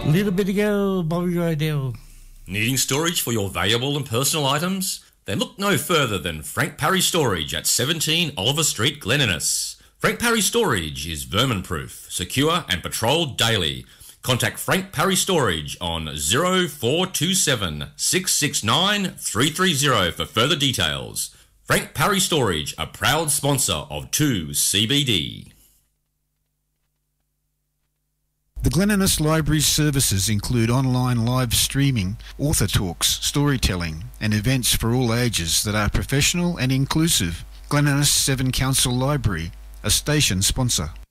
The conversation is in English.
Little bit ago, Bobby Rydell. Needing storage for your valuable and personal items? Then look no further than Frank Parry Storage at 17 Oliver Street, Glen Innes. Frank Parry Storage is vermin-proof, secure and patrolled daily. Contact Frank Parry Storage on 0427 669 330 for further details. Frank Parry Storage, a proud sponsor of 2CBD. The Glen Innes Library's services include online live streaming, author talks, storytelling and events for all ages that are professional and inclusive. Glen Innes 7 Council Library, a station sponsor.